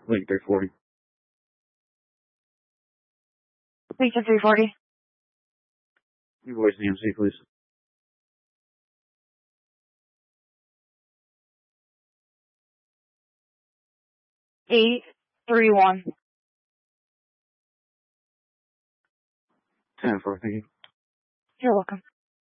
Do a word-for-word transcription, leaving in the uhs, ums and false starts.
Link three forty. Lincoln three forty. Your voice the M C, please. eight three one. ten four, thank you. You're welcome.